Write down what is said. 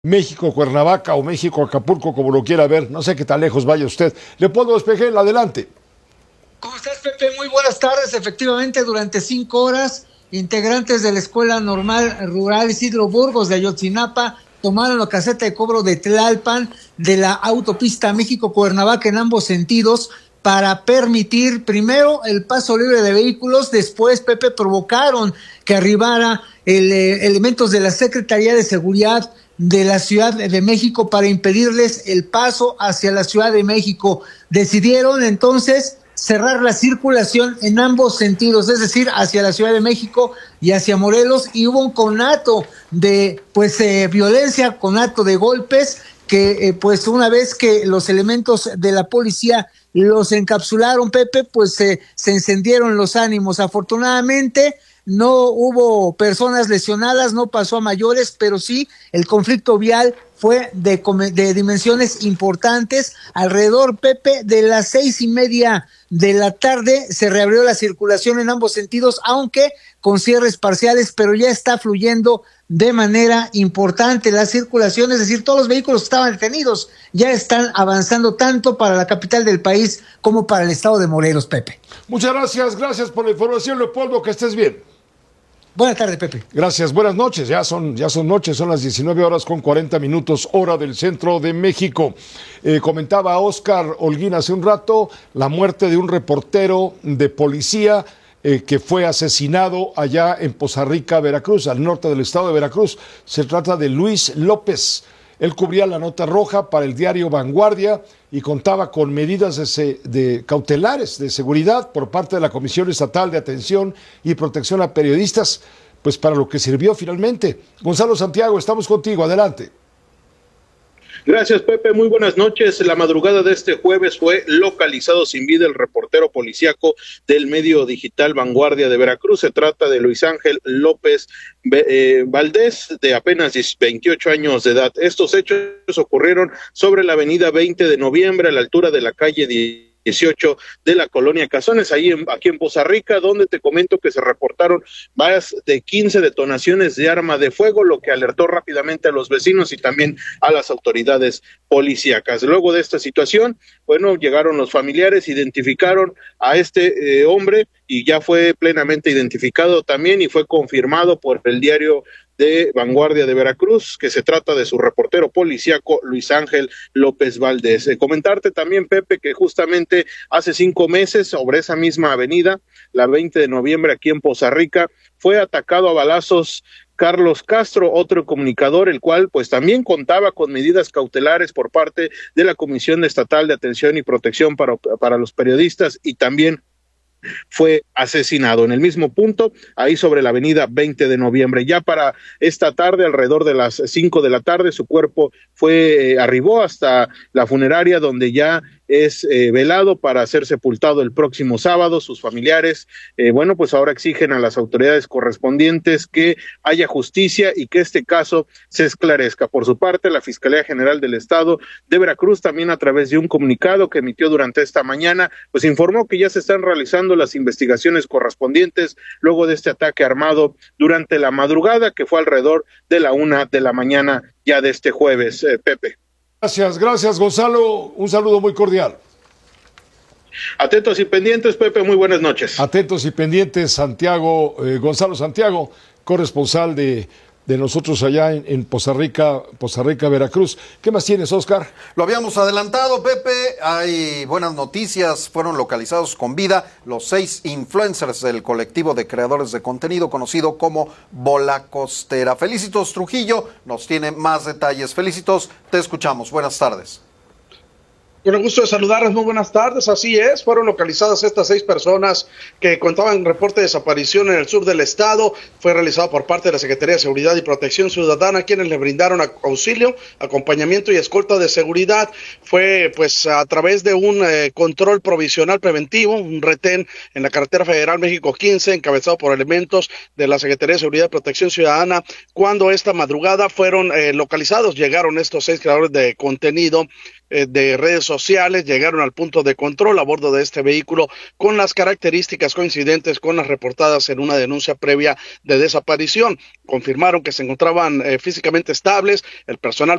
México Cuernavaca o México Acapulco, como lo quiera ver. No sé qué tan lejos vaya usted. Leopoldo Espejel, adelante. ¿Cómo estás, Pepe? Muy buenas tardes. Efectivamente, durante 5 horas, integrantes de la Escuela Normal Rural Isidro Burgos de Ayotzinapa tomaron la caseta de cobro de Tlalpan de la autopista México-Cuernavaca en ambos sentidos para permitir primero el paso libre de vehículos. Después, Pepe, provocaron que arribara elementos de la Secretaría de Seguridad de la Ciudad de México para impedirles el paso hacia la Ciudad de México. Decidieron entonces cerrar la circulación en ambos sentidos, es decir, hacia la Ciudad de México y hacia Morelos, y hubo un conato de violencia, conato de golpes, que una vez que los elementos de la policía los encapsularon, Pepe, se encendieron los ánimos. Afortunadamente no hubo personas lesionadas, no pasó a mayores, pero sí el conflicto vial fue de dimensiones importantes. Alrededor, Pepe, de las 6:30 de la tarde se reabrió la circulación en ambos sentidos, aunque con cierres parciales, pero ya está fluyendo de manera importante la circulación, es decir, todos los vehículos que estaban detenidos ya están avanzando tanto para la capital del país como para el estado de Morelos, Pepe. Muchas gracias por la información, Leopoldo, que estés bien. Buenas tardes, Pepe. Gracias, buenas noches. Ya son noches, son las 19:40, hora del centro de México. Comentaba Oscar Holguín hace un rato la muerte de un reportero de policía que fue asesinado allá en Poza Rica, Veracruz, al norte del estado de Veracruz. Se trata de Luis López. Él cubría la nota roja para el diario Vanguardia y contaba con medidas de cautelares de seguridad por parte de la Comisión Estatal de Atención y Protección a Periodistas, pues para lo que sirvió finalmente. Gonzalo Santiago, estamos contigo, adelante. Gracias, Pepe. Muy buenas noches. La madrugada de este jueves fue localizado sin vida el reportero policíaco del medio digital Vanguardia de Veracruz. Se trata de Luis Ángel López Valdés, de apenas 28 años de edad. Estos hechos ocurrieron sobre la avenida 20 de noviembre, a la altura de la calle 18 de la colonia Cazones, aquí en Poza Rica, donde te comento que se reportaron más de 15 detonaciones de arma de fuego, lo que alertó rápidamente a los vecinos y también a las autoridades policíacas. Luego de esta situación, llegaron los familiares, identificaron a este hombre y ya fue plenamente identificado también y fue confirmado por el diario de Vanguardia de Veracruz, que se trata de su reportero policíaco Luis Ángel López Valdés. Comentarte también, Pepe, que justamente hace 5 meses, sobre esa misma avenida, la 20 de noviembre, aquí en Poza Rica, fue atacado a balazos Carlos Castro, otro comunicador, el cual pues también contaba con medidas cautelares por parte de la Comisión Estatal de Atención y Protección para los periodistas, y también fue asesinado en el mismo punto, ahí sobre la avenida 20 de noviembre. Ya para esta tarde, alrededor de las 5 de la tarde, su cuerpo arribó hasta la funeraria, donde ya es velado para ser sepultado el próximo sábado. Sus familiares, pues ahora exigen a las autoridades correspondientes que haya justicia y que este caso se esclarezca. Por su parte, la Fiscalía General del Estado de Veracruz, también a través de un comunicado que emitió durante esta mañana, pues informó que ya se están realizando las investigaciones correspondientes luego de este ataque armado durante la madrugada, que fue alrededor de la 1 de la mañana ya de este jueves, Pepe. Gracias, Gonzalo. Un saludo muy cordial. Atentos y pendientes, Pepe, muy buenas noches. Atentos y pendientes, Gonzalo Santiago, corresponsal de nosotros allá en Poza Rica, Veracruz. ¿Qué más tienes, Oscar? Lo habíamos adelantado, Pepe. Hay buenas noticias. Fueron localizados con vida los 6 influencers del colectivo de creadores de contenido conocido como Bola Costera. Felicitos Trujillo nos tiene más detalles. Felicitos, te escuchamos. Buenas tardes. Con el gusto de saludarles, muy buenas tardes. Así es, fueron localizadas estas 6 personas que contaban reporte de desaparición en el sur del estado. Fue realizado por parte de la Secretaría de Seguridad y Protección Ciudadana, quienes le brindaron auxilio, acompañamiento y escolta de seguridad. Fue a través de un control provisional preventivo, un retén en la carretera federal México 15, encabezado por elementos de la Secretaría de Seguridad y Protección Ciudadana, cuando esta madrugada fueron localizados. Llegaron estos 6 creadores de contenido de redes sociales llegaron al punto de control a bordo de este vehículo con las características coincidentes con las reportadas en una denuncia previa de desaparición. Confirmaron que se encontraban físicamente estables, el personal